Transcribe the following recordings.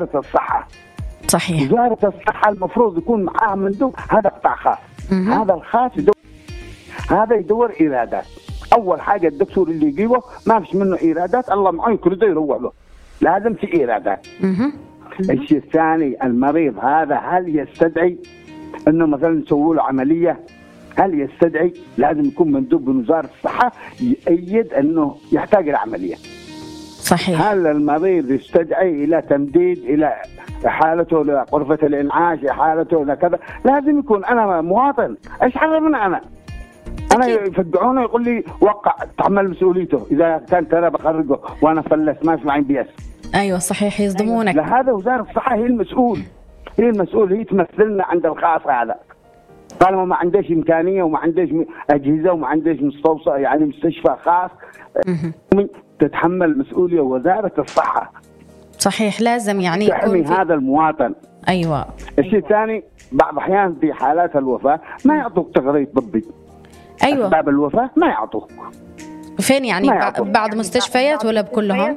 وزارة الصحة. صحيح. وزارة الصحة المفروض يكون معها مندوب، هذا قطاع خاص. هذا الخاص هذا يدور إيرادات. أول حاجة الدكتور اللي يجيبه ما فيش منه إيرادات، الله معه كل ده يروح له، لازم في إيرادات. الشيء الثاني المريض هذا هل يستدعي إنه مثلا نسوي له عملية؟ هل يستدعي؟ لازم يكون مندوب من وزارة الصحة يؤيد إنه يحتاج العملية. صحيح. هل المريض يستدعي إلى تمديد إلى حالته لغرفة الإنعاش، حالته إلى كذا؟ لازم يكون. أنا مواطن، إيش حرمنا أنا يفدعونه يقول لي وقع تحمل مسؤوليته إذا كان أنا بخرجه وأنا فلس ما في معي بيس. أيوة صحيح، يصدمونك. لا، هذا وزارة الصحة هي المسؤول، هي تمثلنا عند الخاص. هذا طالما ما عندش إمكانية وما عندش أجهزة وما عندش مستوصى يعني مستشفى خاص تتحمل مسؤولية وزارة الصحة. صحيح، لازم يعني تحمي هذا المواطن. أيوة. الشيء الثاني بعض الأحيان في حالات الوفاة ما يعطوك تقرير طبي. أيوة. أسباب الوفاة ما يعطوك. فين يعني؟ بعض مستشفيات ولا بكلهم؟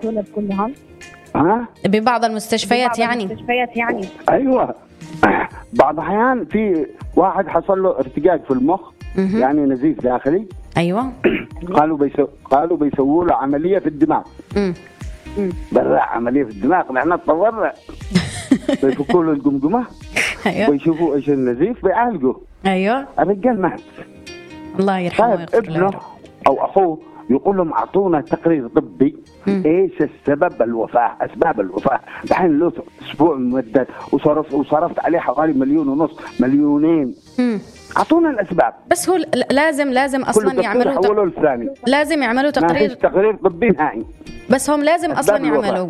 ببعض المستشفيات يعني. أيوة. بعض الأحيان في واحد حصل له ارتجاج في المخ، يعني نزيف داخلي. أيوة. قالوا بيسووا له عملية في الدماغ. برا عملية في الدماغ، نحن تطورنا. بيفكوا له الجمجمة. أيوة. ويشوفوا إيش النزيف بيعالجوا. أيوة. الرجال مات. الله يرحمه. ابنه أو أخوه يقول لهم أعطونا تقرير طبي إيش السبب الوفاة، أسباب الوفاة. دحين له أسبوع ممدد وصرفت عليه حوالي 1.5 مليون. أعطونا الأسباب. بس هو لازم أصلا يعملوا لازم يعملوا تقرير طبي نهائي. بس هم لازم أصلا يعملوا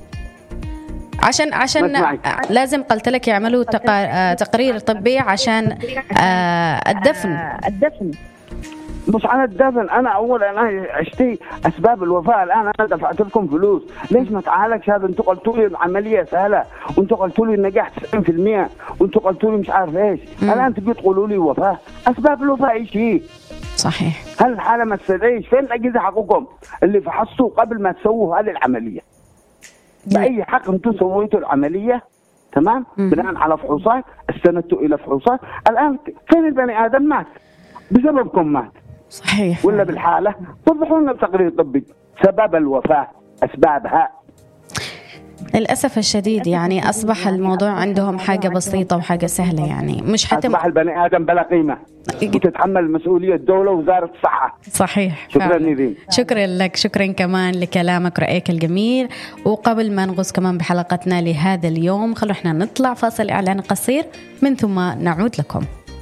عشان لازم قلت لك يعملوا تقرير طبي عشان الدفن. مش عن الدفن. أنا أشتي أسباب الوفاة. الآن أنا دفعت لكم فلوس، ليش ما تعالجش هذا؟ أنتوا قلتوا لي العملية سهلة، وأنتوا قلتوا لي النجاح 90%، وأنتوا قلتوا لي مش عارف إيش. الآن تبي تقولوا لي وفاة؟ أسباب الوفاة إيش هي؟ صحيح. هل الحالة ما تستدعيش؟ فين الأجهزة حقكم اللي فحصتوا قبل ما تسووا هذه العملية؟ بأي حق أنتوا سويتوا العملية؟ تمام؟ بناء على فحوصات، استندتوا إلى فحوصات. الآن فين البني آدم مات؟ بسببكم مات. صحيح. ولا بالحالة وضحوا لنا بتقرير طبي سبب الوفاة، أسبابها. للأسف الشديد يعني أصبح الموضوع عندهم حاجة بسيطة وحاجة سهلة، يعني مش حتى أصبح البني آدم بلا قيمة وتتحمل مسؤولية الدولة ووزارة الصحة. صحيح. شكرا نيفين. شكرا لك، شكرا كمان لكلامك رأيك الجميل. وقبل ما نغوص كمان بحلقتنا لهذا اليوم، خلونا احنا نطلع فاصل إعلان قصير من ثم نعود لكم.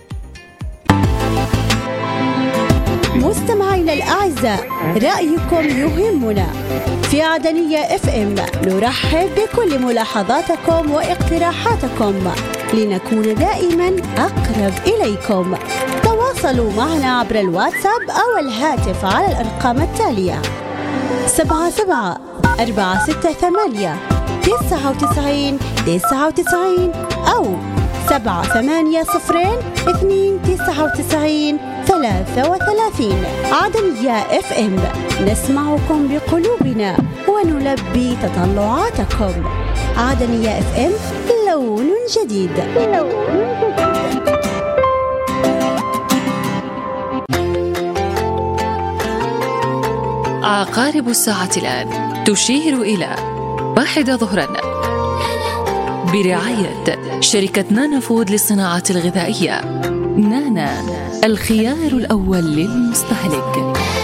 مستمعينا الأعزاء، رأيكم يهمنا. في عدنية FM نرحب بكل ملاحظاتكم واقتراحاتكم لنكون دائما أقرب إليكم. تواصلوا معنا عبر الواتساب أو الهاتف على الأرقام التالية: 77-468-99-99 أو 780-299-33. عدنية FM، نسمعكم بقلوبنا ونلبي تطلعاتكم. عدنية FM، لون جديد. عقارب الساعة الآن تشير إلى 1 ظهرا برعاية شركة نانا فود للصناعات الغذائية. نانا، الخيار الأول للمستهلك.